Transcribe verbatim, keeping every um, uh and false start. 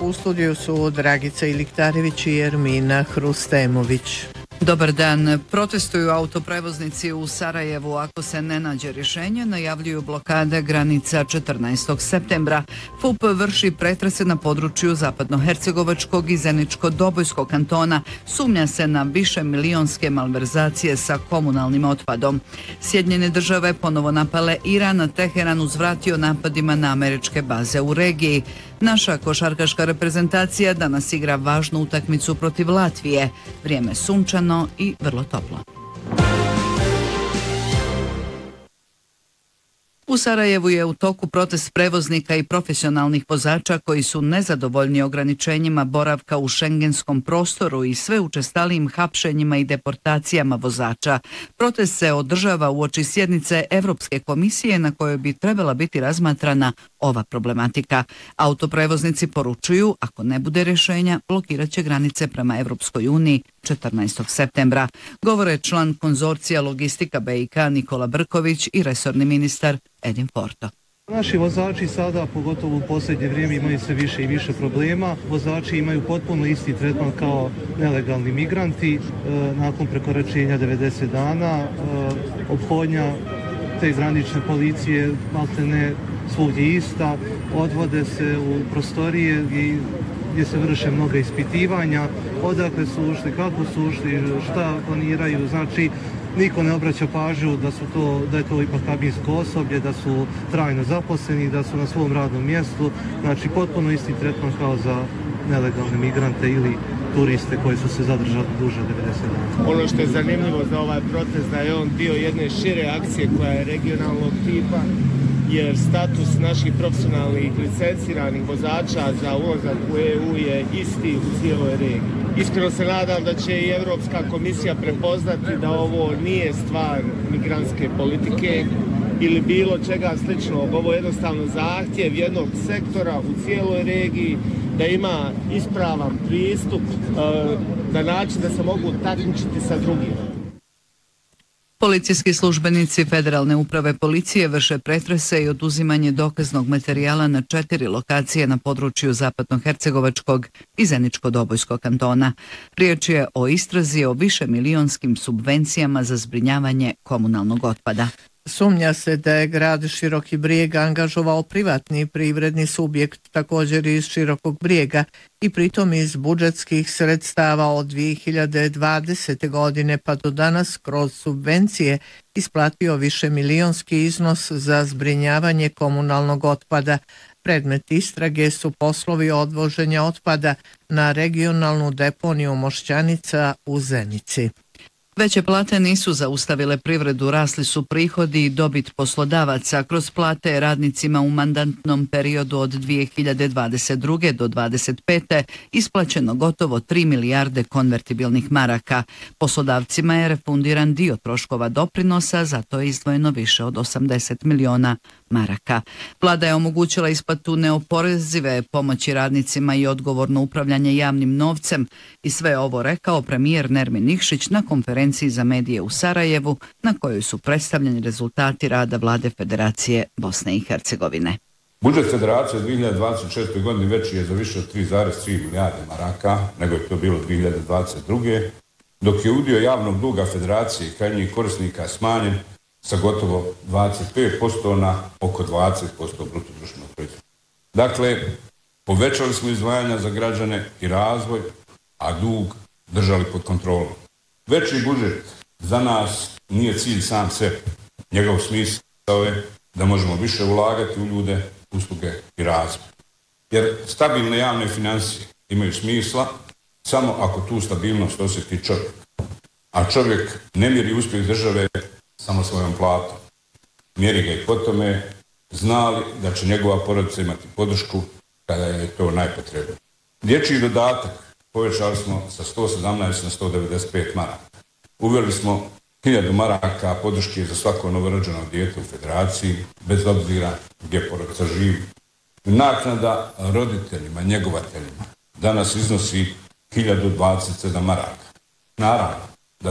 u studiju su Dragica Iliktarević i Ermina Hrustemović. Dobar dan. Protestuju autoprevoznici u Sarajevu. Ako se ne nađe rješenje, najavljuju blokade granica četrnaestog septembra. F U P vrši pretrese na području Zapadnohercegovačkog i Zeničko-Dobojskog kantona. Sumnja se na više milionske malverzacije sa komunalnim otpadom. Sjedinjene države ponovo napale Iran, a Teheran uzvratio napadima na američke baze u regiji. Naša košarkaška reprezentacija danas igra važnu utakmicu protiv Latvije. Vrijeme sunčano i vrlo toplo. U Sarajevu je u toku protest prevoznika i profesionalnih vozača koji su nezadovoljni ograničenjima boravka u šengenskom prostoru i sve učestalijim hapšenjima i deportacijama vozača. Protest se održava uoči sjednice Evropske komisije na kojoj bi trebala biti razmatrana ova problematika. Autoprevoznici poručuju, ako ne bude rješenja, blokirat će granice prema Evropskoj uniji četrnaestog septembra. Govore član konzorcija Logistika B i K Nikola Brković i resorni ministar Edin Porto. Naši vozači sada, pogotovo u posljednje vrijeme, imaju sve više i više problema. Vozači imaju potpuno isti tretman kao nelegalni migranti. E, nakon prekoračenja devedeset dana, e, ophodnja te granične policije maltene svugdje ista, odvode se u prostorije i gdje se vrše mnoga ispitivanja, odakle su ušli, kako su ušli, šta planiraju, znači niko ne obraća pažnju da su to, da je to ipak kabinsko osoblje, da su trajno zaposleni, da su na svom radnom mjestu, znači potpuno isti tretman kao za nelegalne migrante ili turiste koji su se zadržali duže devedeset dana. Ono što je zanimljivo za ovaj protest da je on dio jedne šire akcije koja je regionalnog tipa, jer status naših profesionalnih licenciranih vozača za ulazak u E U je isti u cijeloj regiji. Iskreno se nadam da će i Europska komisija prepoznati da ovo nije stvar migrantske politike ili bilo čega sličnog. Ovo je jednostavno zahtjev jednog sektora u cijeloj regiji da ima ispravan pristup na način da se mogu takmičiti sa drugima. Policijski službenici Federalne uprave policije vrše pretrese i oduzimanje dokaznog materijala na četiri lokacije na području Zapadnohercegovačkog i Zeničko-Dobojskog kantona. Riječ je o istrazi o višemilijonskim subvencijama za zbrinjavanje komunalnog otpada. Sumnja se da je grad Široki Brijeg angažovao privatni privredni subjekt također iz Širokog Brijega i pritom iz budžetskih sredstava od dvije hiljade dvadesete. godine pa do danas kroz subvencije isplatio više milionski iznos za zbrinjavanje komunalnog otpada. Predmet istrage su poslovi odvoženja otpada na regionalnu deponiju Mošćanica u Zenici. Veće plate nisu zaustavile privredu, rasli su prihodi i dobit poslodavaca. Kroz plate radnicima u mandatnom periodu od dvije hiljade dvadeset druge. do dvadeset pete. isplaćeno gotovo tri milijarde konvertibilnih maraka. Poslodavcima je refundiran dio troškova doprinosa, zato je izdvojeno više od osamdeset miliona maraka. Vlada je omogućila isplatu neoporezive pomoći radnicima i odgovorno upravljanje javnim novcem i sve ovo rekao premijer Nermin Nikšić na konferenciji za medije u Sarajevu, na kojoj su predstavljeni rezultati rada Vlade Federacije Bosne i Hercegovine. Budžet Federacije u dvije hiljade dvadeset četvrtoj. godini veći je za više od tri zarez tri milijarde maraka, nego je to bilo dvije hiljade dvadeset druge. dok je udio javnog duga Federacije i krajnjih korisnika smanjen sa gotovo dvadeset pet posto na oko dvadeset posto bruto društvenog proizvoda. Dakle, povećali smo izdvajanja za građane i razvoj, a dug držali pod kontrolom. Veći budžet za nas nije cilj sam sebi. Njegov smisao je da možemo više ulagati u ljude, usluge i razvoj. Jer stabilne javne financije imaju smisla samo ako tu stabilnost osjeti čovjek. A čovjek ne mjeri uspjeh države samo svojom platom. Mjeri ga i po tome, znali da će njegova porodica imati podršku kada je to najpotrebnije. Dječji dodatak povećali smo sa sto sedamnaest na sto devedeset pet maraka. Uveli smo hiljadu maraka podrške za svako novorođeno dijete u Federaciji, bez obzira gdje porodica živi. Naknada roditeljima, njegovateljima danas iznosi hiljadu dvadeset sedam maraka. Naravno,